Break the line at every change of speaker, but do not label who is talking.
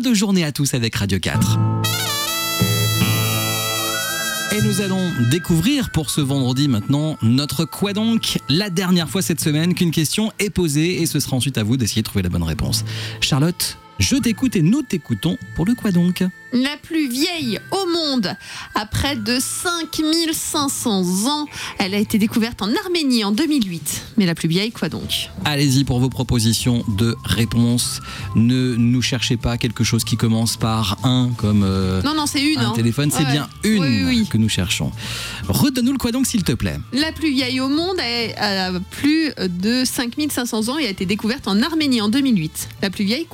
de journée à tous avec Radio 4. Et nous allons découvrir pour ce vendredi maintenant notre Quoi donc ? La dernière fois cette semaine qu'une question est posée et ce sera ensuite à vous d'essayer de trouver la bonne réponse. Charlotte, je t'écoute et nous t'écoutons pour le Quoi donc ?
La plus vieille au monde, à près de 5500 ans. Elle a été découverte en Arménie en 2008. Mais la plus vieille, quoi donc ?
Allez-y pour vos propositions de réponses. Ne nous cherchez pas quelque chose qui commence par un comme
Non, c'est une.
un téléphone. C'est bien une
Oui.
que nous cherchons. Redonne-nous le Quoi donc s'il te plaît.
La plus vieille au monde a plus de 5500 ans et a été découverte en Arménie en 2008. La plus vieille, quoi donc ?